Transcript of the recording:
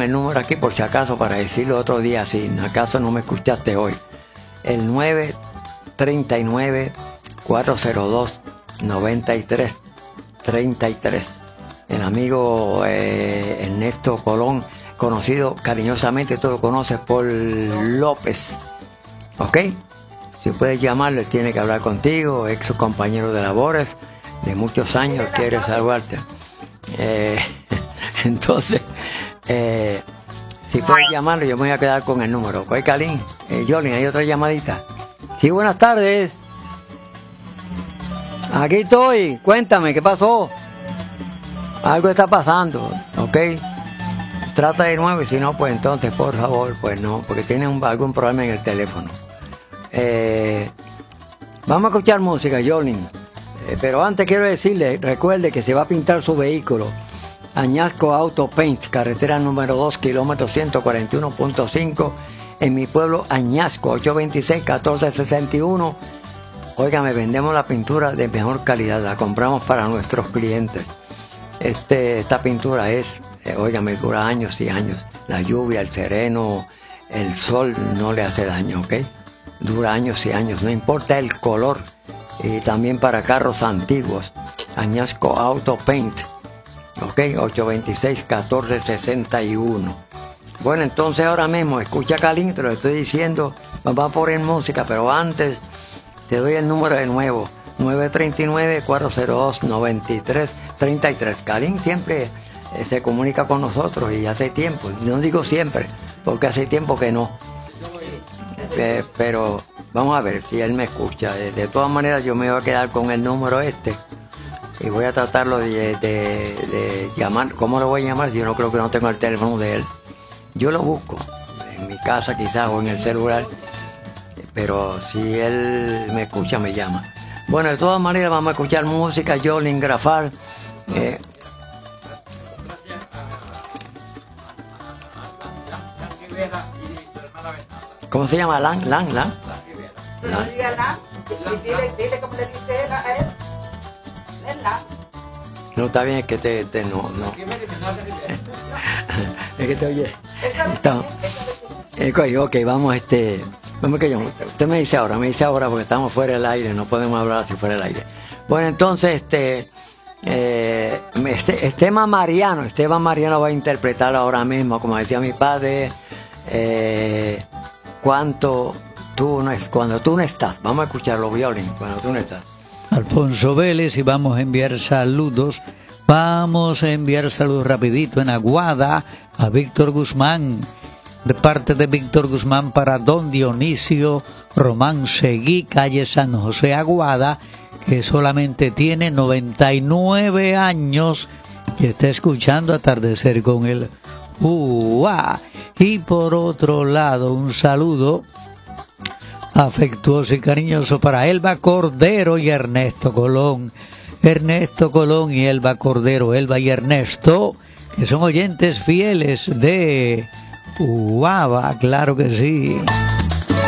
el número aquí por si acaso, para decirlo otro día, si acaso no me escuchaste hoy. El 939-402-9333. El amigo Ernesto Colón, conocido cariñosamente, tú lo conoces por López. ¿Ok? Si puedes llamarle, tiene que hablar contigo, ex compañero de labores de muchos años, quiere saludarte. Entonces, si puedes llamarlo, yo me voy a quedar con el número. ¿Ok, Kalin? Jolin, ¿hay otra llamadita? Sí, buenas tardes. Aquí estoy. Cuéntame, ¿qué pasó? Algo está pasando, ¿ok? Trata de nuevo y si no, pues entonces, por favor, pues no, porque tiene algún problema en el teléfono. Vamos a escuchar música, Jolin. Pero antes quiero decirle, recuerde que se va a pintar su vehículo. Añasco Auto Paint, carretera número 2, kilómetro 141.5, en mi pueblo Añasco, 826-1461. Óigame, vendemos la pintura de mejor calidad, la compramos para nuestros clientes. Esta pintura es, óigame, dura años y años. La lluvia, el sereno, el sol no le hace daño, ¿ok? Dura años y años, no importa el color. Y también para carros antiguos. Añasco Auto Paint. Ok, 826-1461. Bueno, entonces ahora mismo, escucha, Kalin, te lo estoy diciendo, vamos a poner música, pero antes te doy el número de nuevo, 939-402-9333. Kalin siempre se comunica con nosotros y hace tiempo, no digo siempre, porque hace tiempo que no. Pero vamos a ver si él me escucha. De todas maneras, yo me voy a quedar con el número y voy a tratarlo de llamar. ¿Cómo lo voy a llamar? Yo no creo que no tengo el teléfono de él. Yo lo busco en mi casa quizás o en el celular, pero si él me escucha, me llama. Bueno, de todas maneras vamos a escuchar música. Jolin Grafal. ¿Cómo se llama? Lan. Dile cómo le dice él a él. No, está bien, es que no. Es que te oye. Ok, vamos, vamos que usted me dice ahora porque estamos fuera del aire, no podemos hablar así fuera del aire. Bueno, entonces, Esteban Mariano va a interpretar ahora mismo, como decía mi padre, cuando tú no estás. Vamos a escucharlo, violín, cuando tú no estás. Alfonso Vélez, y vamos a enviar saludos. Vamos a enviar saludos rapidito en Aguada a Víctor Guzmán. De parte de Víctor Guzmán para don Dionisio Román Seguí, calle San José, Aguada, que solamente tiene 99 años y está escuchando Atardecer con el UA. Y por otro lado, un saludo afectuoso y cariñoso para Elba Cordero y Ernesto Colón. Ernesto Colón y Elba Cordero, Elba y Ernesto, que son oyentes fieles de UABA, claro que sí.